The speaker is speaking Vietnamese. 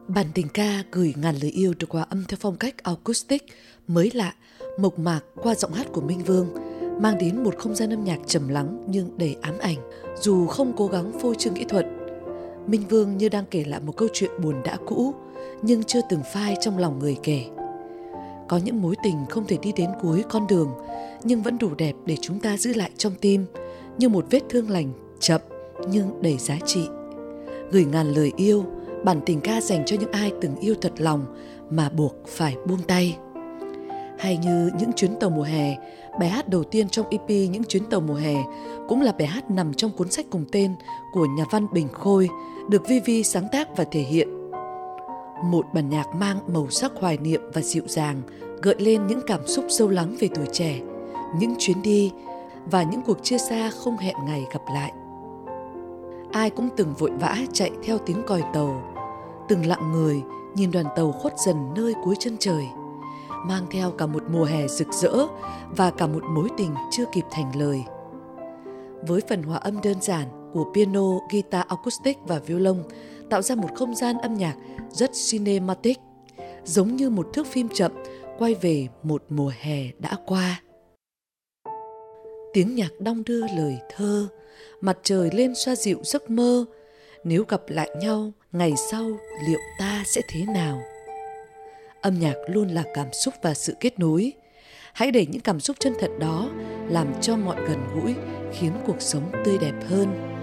Bản tình ca gửi ngàn lời yêu được hòa âm theo phong cách acoustic mới lạ, mộc mạc qua giọng hát của Minh Vương, mang đến một không gian âm nhạc trầm lắng nhưng đầy ám ảnh. Dù không cố gắng phô trương kỹ thuật, Minh Vương như đang kể lại một câu chuyện buồn đã cũ nhưng chưa từng phai trong lòng người kể. Có những mối tình không thể đi đến cuối con đường nhưng vẫn đủ đẹp để chúng ta giữ lại trong tim, như một vết thương lành chậm nhưng đầy giá trị. Gửi ngàn lời yêu, bản tình ca dành cho những ai từng yêu thật lòng mà buộc phải buông tay. Hay như Những chuyến tàu mùa hè, bài hát đầu tiên trong EP Những chuyến tàu mùa hè cũng là bài hát nằm trong cuốn sách cùng tên của nhà văn Bình Khôi, được Vi sáng tác và thể hiện. Một bản nhạc mang màu sắc hoài niệm và dịu dàng, gợi lên những cảm xúc sâu lắng về tuổi trẻ, những chuyến đi và những cuộc chia xa không hẹn ngày gặp lại. Ai cũng từng vội vã chạy theo tiếng còi tàu, từng lặng người nhìn đoàn tàu khuất dần nơi cuối chân trời, mang theo cả một mùa hè rực rỡ và cả một mối tình chưa kịp thành lời. Với phần hòa âm đơn giản của piano, guitar acoustic và violon tạo ra một không gian âm nhạc rất cinematic, giống như một thước phim chậm quay về một mùa hè đã qua. Tiếng nhạc đong đưa lời thơ, mặt trời lên xoa dịu giấc mơ, nếu gặp lại nhau ngày sau liệu ta sẽ thế nào? Âm nhạc luôn là cảm xúc và sự kết nối. Hãy để những cảm xúc chân thật đó làm cho mọi gần gũi, khiến cuộc sống tươi đẹp hơn.